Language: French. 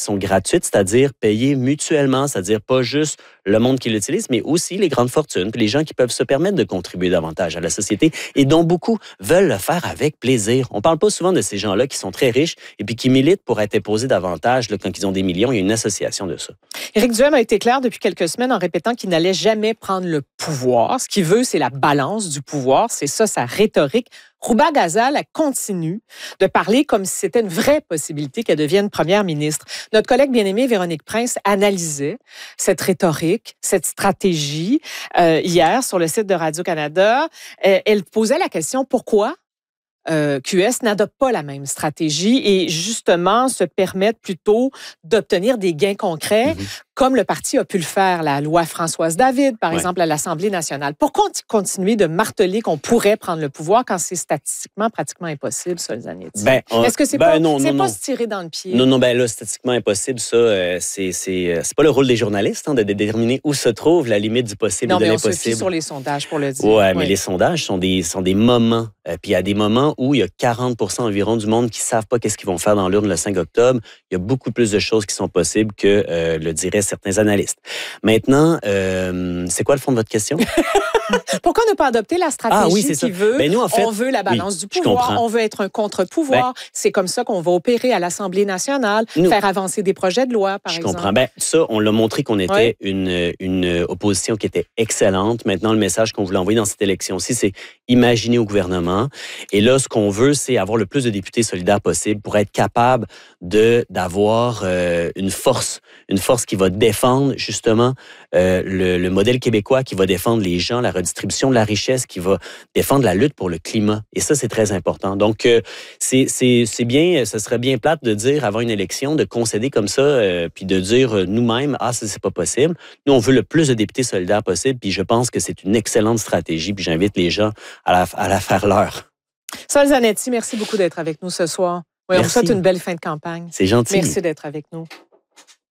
sont gratuites, c'est-à-dire payées mutuellement, c'est-à-dire pas juste le monde qui l'utilise, mais aussi les grandes fortunes, puis les gens qui peuvent se permettre de contribuer davantage à la société et dont beaucoup veulent le faire avec plaisir. On parle pas souvent de ces gens-là qui sont très riches et puis qui militent pour être imposés davantage là, quand ils ont des millions. Il y a une association de ça. Éric Duhem a été clair depuis quelques semaines en répétant qu'il n'allait jamais prendre le pouvoir. Ce qu'il veut, c'est la balance du pouvoir. C'est ça, sa rhétorique. Rouba Ghazal continue de parler comme si c'était une vraie possibilité qu'elle devienne première ministre. Notre collègue bien-aimée Véronique Prince analysait cette rhétorique, cette stratégie hier sur le site de Radio-Canada. Elle posait la question pourquoi QS n'adopte pas la même stratégie et justement se permettent plutôt d'obtenir des gains concrets, comme le parti a pu le faire, la loi Françoise David, par exemple, à l'Assemblée nationale. Pourquoi continuer de marteler qu'on pourrait prendre le pouvoir quand c'est statistiquement pratiquement impossible, ça, les années? Est-ce que c'est pas se tirer dans le pied? Non, là, statistiquement impossible, ça, c'est pas le rôle des journalistes de déterminer où se trouve la limite du possible et de l'impossible. Non, mais on se fie sur les sondages, pour le dire. Oui, mais les sondages sont des moments. Puis il y a des moments où il y a 40 % environ du monde qui ne savent pas qu'est-ce qu'ils vont faire dans l'urne le 5 octobre. Il y a beaucoup plus de choses qui sont possibles que le diraient certains analystes. Maintenant, c'est quoi le fond de votre question? Pourquoi ne pas adopter la stratégie qui veut? Nous, en fait, on veut la balance du pouvoir, on veut être un contre-pouvoir. C'est comme ça qu'on va opérer à l'Assemblée nationale, faire avancer des projets de loi, par exemple. Je comprends. Ça, on l'a montré qu'on était une opposition qui était excellente. Maintenant, le message qu'on voulait envoyer dans cette élection-ci, c'est imaginer au gouvernement. Et là, ce qu'on veut, c'est avoir le plus de députés solidaires possible pour être capable d'avoir une force qui va défendre justement le modèle québécois, qui va défendre les gens, la redistribution de la richesse, qui va défendre la lutte pour le climat. Et ça, c'est très important. Donc, c'est bien, ce serait bien plate de dire avant une élection, de concéder comme ça, puis de dire nous-mêmes, ça, c'est pas possible. Nous, on veut le plus de députés solidaires possible, puis je pense que c'est une excellente stratégie, puis j'invite les gens à la faire leur. Sol Zanetti, merci beaucoup d'être avec nous ce soir. Oui, on vous souhaite une belle fin de campagne. C'est gentil. Merci d'être avec nous.